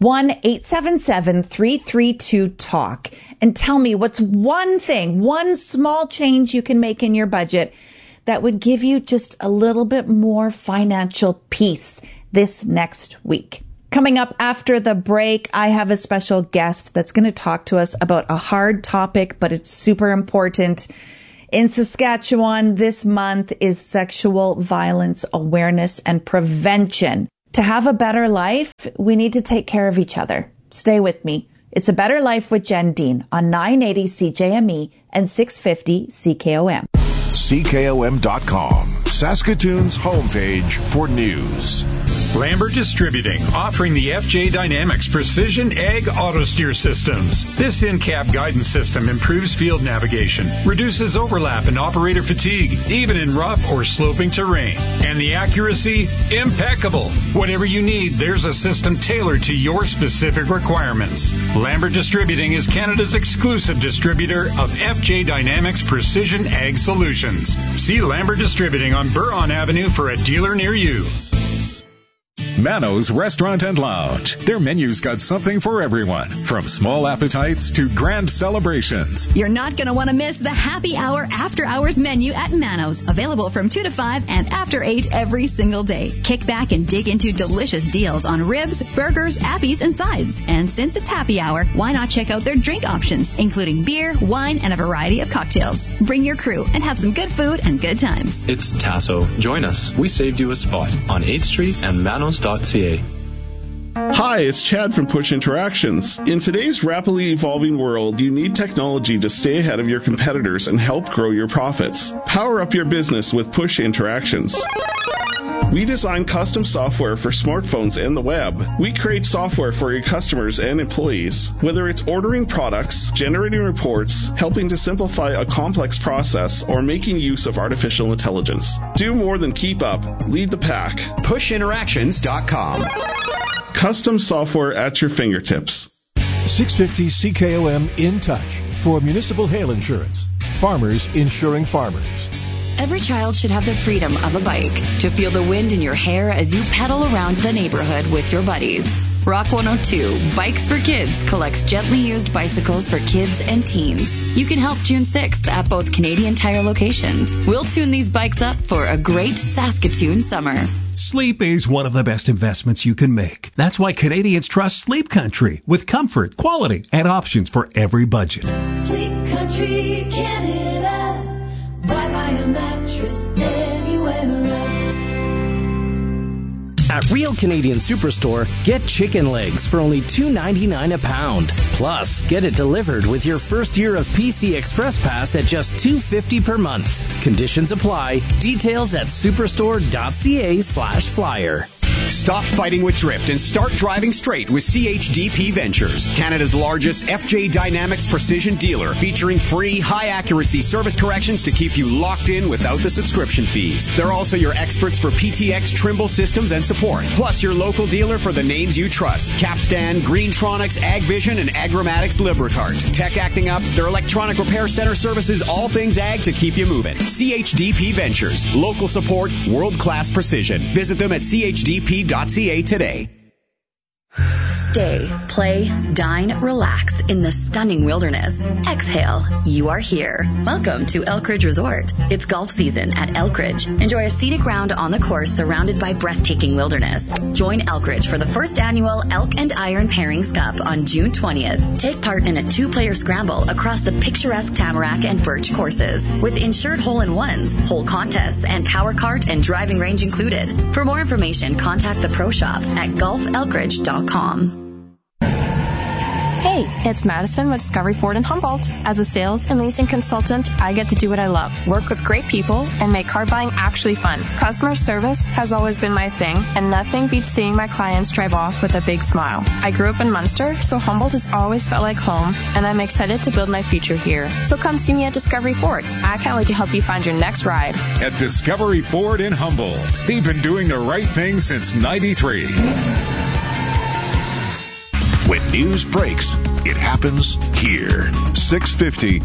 1-877-332-TALK, and tell me what's one thing, one small change you can make in your budget that would give you just a little bit more financial peace this next week. Coming up after the break, I have a special guest that's going to talk to us about a hard topic, but it's super important. In Saskatchewan, this month is Sexual Violence Awareness and Prevention. To have a better life, we need to take care of each other. Stay with me. It's A Better Life with Jen Dean on 980 CJME and 650 CKOM. CKOM.com, Saskatoon's homepage for news. Lambert Distributing, offering the FJ Dynamics Precision Ag Auto Steer Systems. This in-cab guidance system improves field navigation, reduces overlap and operator fatigue, even in rough or sloping terrain. And the accuracy, impeccable. Whatever you need, there's a system tailored to your specific requirements. Lambert Distributing is Canada's exclusive distributor of FJ Dynamics Precision Ag Solutions. See Lambert Distributing on Buron Avenue for a dealer near you. Mano's Restaurant and Lounge. Their menu's got something for everyone, from small appetites to grand celebrations. You're not going to want to miss the happy hour after hours menu at Mano's, available from 2 to 5 and after 8 every single day. Kick back and dig into delicious deals on ribs, burgers, appies, and sides. And since it's happy hour, why not check out their drink options, including beer, wine, and a variety of cocktails. Bring your crew and have some good food and good times. It's Tasso. Join us. We saved you a spot on 8th Street and Manos.ca. Hi, it's Chad from Push Interactions. In today's rapidly evolving world, you need technology to stay ahead of your competitors and help grow your profits. Power up your business with Push Interactions. We design custom software for smartphones and the web. We create software for your customers and employees. Whether it's ordering products, generating reports, helping to simplify a complex process, or making use of artificial intelligence. Do more than keep up. Lead the pack. PushInteractions.com. Custom software at your fingertips. 650 CKOM In Touch for municipal hail insurance. Farmers insuring farmers. Every child should have the freedom of a bike to feel the wind in your hair as you pedal around the neighborhood with your buddies. Rock 102, Bikes for Kids, collects gently used bicycles for kids and teens. You can help June 6th at both Canadian Tire locations. We'll tune these bikes up for a great Saskatoon summer. Sleep is one of the best investments you can make. That's why Canadians trust Sleep Country, with comfort, quality, and options for every budget. Sleep Country, Canada. Why buy a mattress anywhere else? At Real Canadian Superstore, get chicken legs for only $2.99 a pound. Plus, get it delivered with your first year of PC Express Pass at just $2.50 per month. Conditions apply. Details at superstore.ca/flyer. Stop fighting with drift and start driving straight with CHDP Ventures, Canada's largest FJ Dynamics precision dealer, featuring free, high-accuracy service corrections to keep you locked in without the subscription fees. They're also your experts for PTX Trimble systems and support, plus your local dealer for the names you trust: Capstan, Greentronics, AgVision, and Agromatics Lubricart. Tech acting up, their electronic repair center services all things ag to keep you moving. CHDP Ventures, local support, world-class precision. Visit them at CHDP.ca today. Stay, play, dine, relax in the stunning wilderness. Exhale, you are here. Welcome to Elkridge Resort. It's golf season at Elkridge. Enjoy a scenic round on the course surrounded by breathtaking wilderness. Join Elkridge for the first annual Elk and Iron Pairings Cup on June 20th. Take part in a 2-player scramble across the picturesque Tamarack and Birch courses with insured hole-in-ones, hole contests, and power cart and driving range included. For more information, contact the Pro Shop at golfelkridge.com. Hey, it's Madison with Discovery Ford in Humboldt. As a sales and leasing consultant, I get to do what I love, work with great people, and make car buying actually fun. Customer service has always been my thing, and nothing beats seeing my clients drive off with a big smile. I grew up in Munster, so Humboldt has always felt like home, and I'm excited to build my future here. So come see me at Discovery Ford. I can't wait to help you find your next ride. At Discovery Ford in Humboldt, they've been doing the right thing since '93. When news breaks, it happens here. 650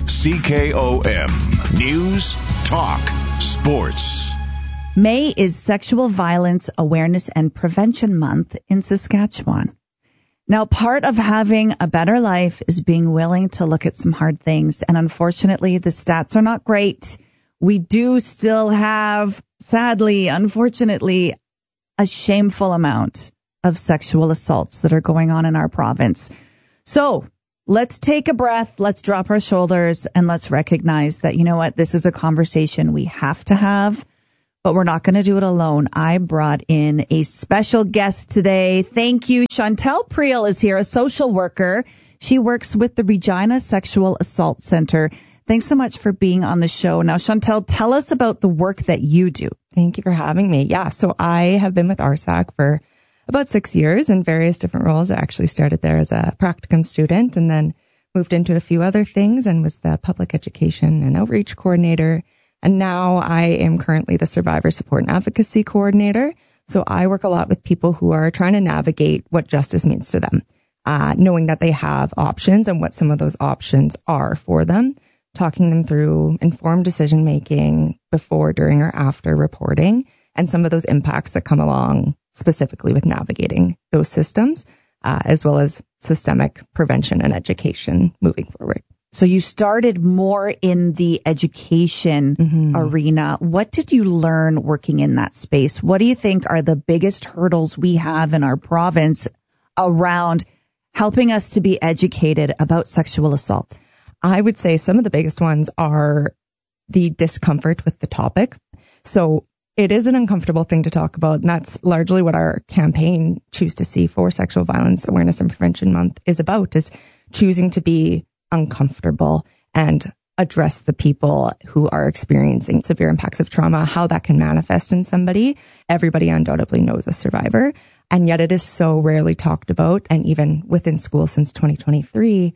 CKOM. News, talk, sports. May is Sexual Violence Awareness and Prevention Month in Saskatchewan. Now, part of having a better life is being willing to look at some hard things. And unfortunately, the stats are not great. We do still have, sadly, unfortunately, a shameful amount of sexual assaults that are going on in our province. So let's take a breath, let's drop our shoulders, and let's recognize that, you know what, this is a conversation we have to have, but we're not going to do it alone. I brought in a special guest today. Thank you. Chantel Priel is here, a social worker. She works with the Regina Sexual Assault Center. Thanks so much for being on the show. Now, Chantel, tell us about the work that you do. Thank you for having me. Yeah, so I have been with RSAC for about 6 years in various different roles. I actually started there as a practicum student and then moved into a few other things and was the public education and outreach coordinator. And now I am currently the survivor support and advocacy coordinator. So I work a lot with people who are trying to navigate what justice means to them, knowing that they have options and what some of those options are for them, talking them through informed decision making before, during, or after reporting, and some of those impacts that come along specifically with navigating those systems, as well as systemic prevention and education moving forward. So you started more in the education arena. What did you learn working in that space? What do you think are the biggest hurdles we have in our province around helping us to be educated about sexual assault? I would say some of the biggest ones are the discomfort with the topic. So it is an uncomfortable thing to talk about, and that's largely what our campaign Choose to See for Sexual Violence Awareness and Prevention Month is about, is choosing to be uncomfortable and address the people who are experiencing severe impacts of trauma, how that can manifest in somebody. Everybody undoubtedly knows a survivor, and yet it is so rarely talked about. And even within school since 2023,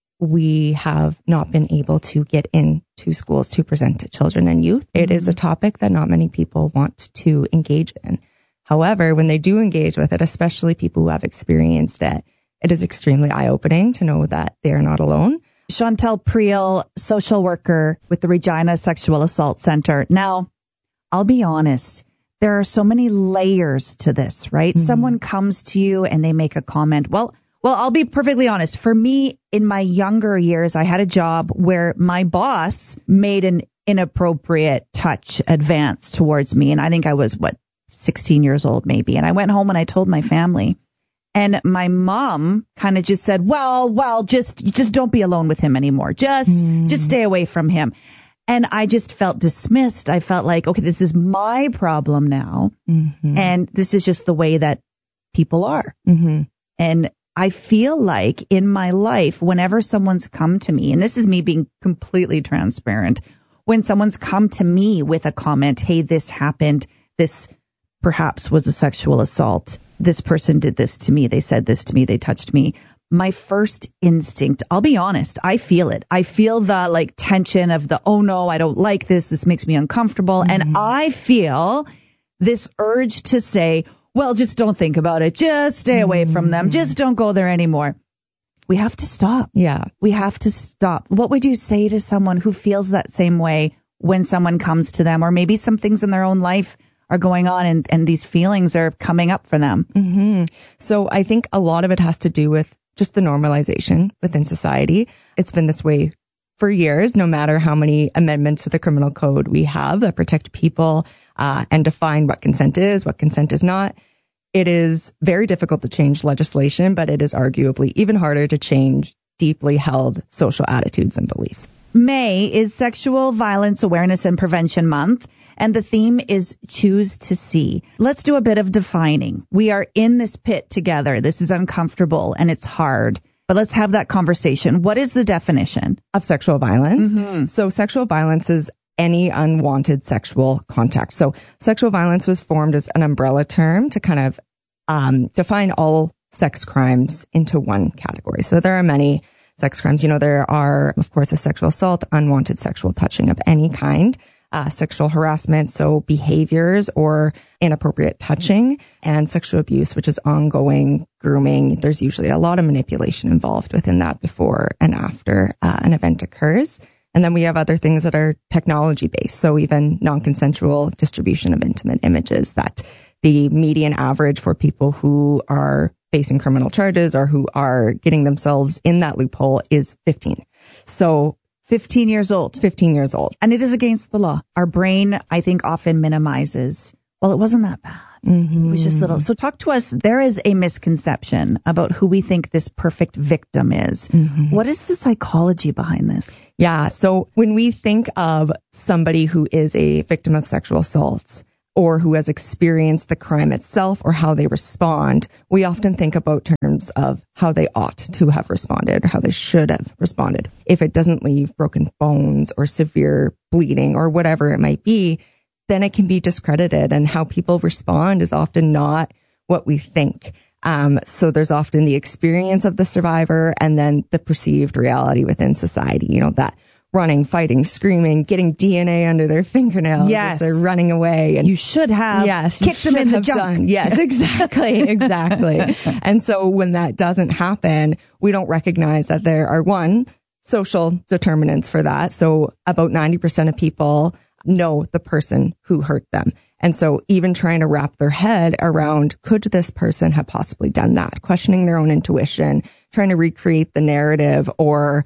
we have not been able to get into schools to present to children and youth. It is a topic that not many people want to engage in. However, when they do engage with it, especially people who have experienced it, it is extremely eye-opening to know that they are not alone. Chantel Priel, social worker with the Regina Sexual Assault Center. Now, I'll be honest, there are so many layers to this, right? Someone comes to you and they make a comment. Well, I'll be perfectly honest. For me, in my younger years, I had a job where my boss made an inappropriate touch advance towards me. And I think I was, 16 years old maybe. And I went home and I told my family. And my mom kind of just said, well, just don't be alone with him anymore. Just stay away from him. And I just felt dismissed. I felt like, okay, this is my problem now. And this is just the way that people are. And I feel like in my life, whenever someone's come to me, and this is me being completely transparent, when someone's come to me with a comment, hey, this happened, this perhaps was a sexual assault, this person did this to me, they said this to me, they touched me. My first instinct, I'll be honest, I feel it. I feel the tension of the, oh no, I don't like this. This makes me uncomfortable. And I feel this urge to say, well, just don't think about it. Just stay away from them. Just don't go there anymore. We have to stop. Yeah. We have to stop. What would you say to someone who feels that same way when someone comes to them, or maybe some things in their own life are going on and these feelings are coming up for them. Mm-hmm. So I think a lot of it has to do with just the normalization within society. It's been this way for years, no matter how many amendments to the criminal code we have that protect people and define what consent is not. It is very difficult to change legislation, but it is arguably even harder to change deeply held social attitudes and beliefs. May is Sexual Violence Awareness and Prevention Month, and the theme is Choose to See. Let's do a bit of defining. We are in this pit together. This is uncomfortable and it's hard. But let's have that conversation. What is the definition of sexual violence? Mm-hmm. So sexual violence is any unwanted sexual contact. So sexual violence was formed as an umbrella term to kind of define all sex crimes into one category. So there are many sex crimes. There are, of course, a sexual assault, unwanted sexual touching of any kind, sexual harassment, so behaviors or inappropriate touching, and sexual abuse, which is ongoing grooming. There's usually a lot of manipulation involved within that before and after an event occurs. And then we have other things that are technology based. So even non-consensual distribution of intimate images, that the median average for people who are facing criminal charges or who are getting themselves in that loophole is 15. So 15 years old. 15 years old. And it is against the law. Our brain, I think, often minimizes, well, it wasn't that bad. Mm-hmm. It was just little. So talk to us. There is a misconception about who we think this perfect victim is. Mm-hmm. What is the psychology behind this? Yeah. So when we think of somebody who is a victim of sexual assault or who has experienced the crime itself or how they respond, we often think about terms of how they ought to have responded or how they should have responded. If it doesn't leave broken bones or severe bleeding or whatever it might be, then it can be discredited, and how people respond is often not what we think. So there's often the experience of the survivor and then the perceived reality within society, that running, fighting, screaming, getting DNA under their fingernails as they're running away. And you should have kicked them in the junk. Yes, exactly. And so when that doesn't happen, we don't recognize that there are social determinants for that. So about 90% of people know the person who hurt them. And so even trying to wrap their head around, could this person have possibly done that? Questioning their own intuition, trying to recreate the narrative or,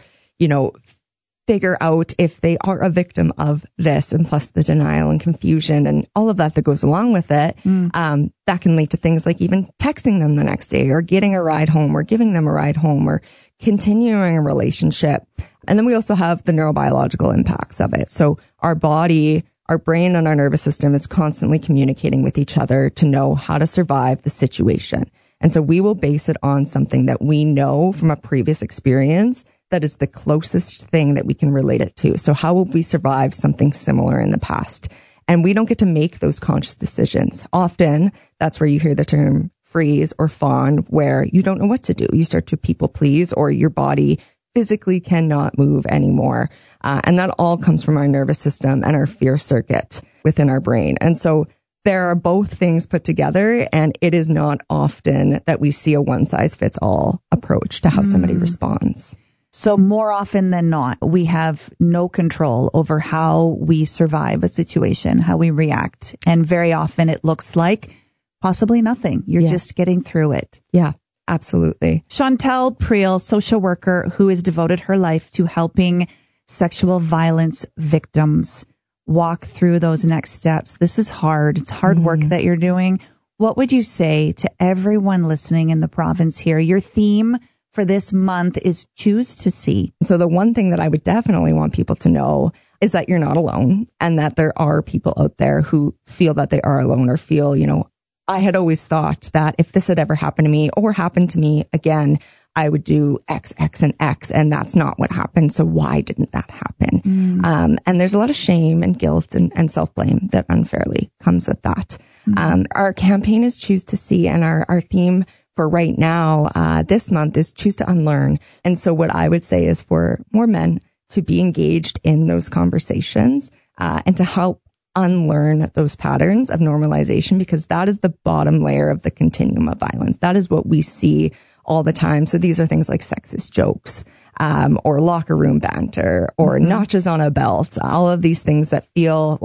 figure out if they are a victim of this, and plus the denial and confusion and all of that goes along with it. That can lead to things like even texting them the next day or getting a ride home or giving them a ride home or continuing a relationship. And then we also have the neurobiological impacts of it. So our body, our brain, and our nervous system is constantly communicating with each other to know how to survive the situation. And so we will base it on something that we know from a previous experience that is the closest thing that we can relate it to. So how will we survive something similar in the past? And we don't get to make those conscious decisions. Often that's where you hear the term freeze or fawn, where you don't know what to do. You start to people please, or your body physically cannot move anymore. And that all comes from our nervous system and our fear circuit within our brain. And so there are both things put together, and it is not often that we see a one size fits all approach to how somebody responds. So more often than not, we have no control over how we survive a situation, how we react. And very often it looks like possibly nothing. You're just getting through it. Yeah, absolutely. Chantel Priel, social worker who has devoted her life to helping sexual violence victims walk through those next steps. This is hard. It's hard work that you're doing. What would you say to everyone listening in the province here? Your theme for this month is Choose to See. So the one thing that I would definitely want people to know is that you're not alone, and that there are people out there who feel that they are alone or feel, I had always thought that if this had ever happened to me or happened to me again, I would do X, X, and X, and that's not what happened. So why didn't that happen? And there's a lot of shame and guilt and self-blame that unfairly comes with that. Our campaign is Choose to See, and our theme for right now, this month, is Choose to Unlearn. And so what I would say is for more men to be engaged in those conversations and to help unlearn those patterns of normalization, because that is the bottom layer of the continuum of violence. That is what we see all the time. So these are things like sexist jokes, or locker room banter, or notches on a belt, all of these things that feel like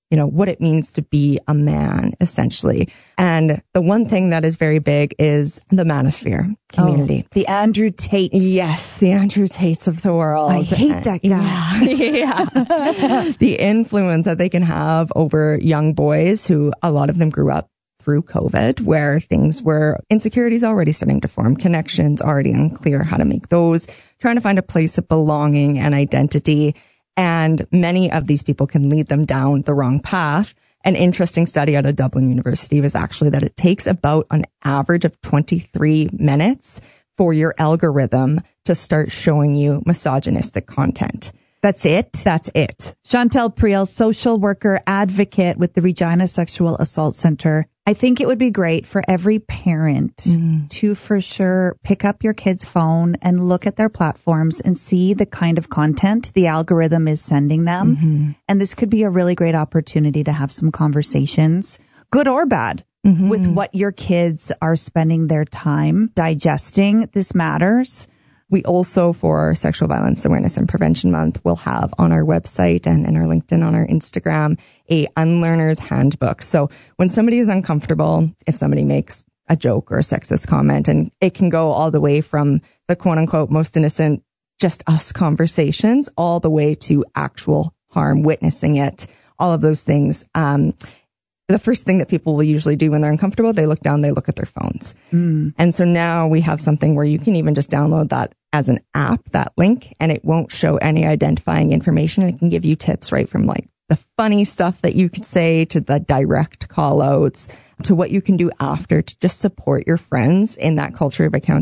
what it means to be a man, essentially. And the one thing that is very big is the manosphere community. The Andrew Tates. Yes, the Andrew Tates of the world. I hate that guy. Yeah. The influence that they can have over young boys who a lot of them grew up through COVID, where insecurities already starting to form, connections already unclear how to make those, trying to find a place of belonging and identity. And many of these people can lead them down the wrong path. An interesting study out of Dublin University was actually that it takes about an average of 23 minutes for your algorithm to start showing you misogynistic content. That's it? That's it. Chantel Priel, social worker, advocate with the Regina Sexual Assault Center. I think it would be great for every parent to for sure pick up your kid's phone and look at their platforms and see the kind of content the algorithm is sending them. Mm-hmm. And this could be a really great opportunity to have some conversations, good or bad, with what your kids are spending their time digesting. This matters. We also, for Sexual Violence Awareness and Prevention Month, will have on our website and in our LinkedIn, on our Instagram, a Unlearner's Handbook. So when somebody is uncomfortable, if somebody makes a joke or a sexist comment, and it can go all the way from the quote unquote most innocent, just us conversations, all the way to actual harm, witnessing it, all of those things. The first thing that people will usually do when they're uncomfortable, they look down, they look at their phones. And so now we have something where you can even just download that as an app, that link, and it won't show any identifying information. It can give you tips right from like the funny stuff that you could say to the direct call outs to what you can do after to just support your friends in that culture of accountability.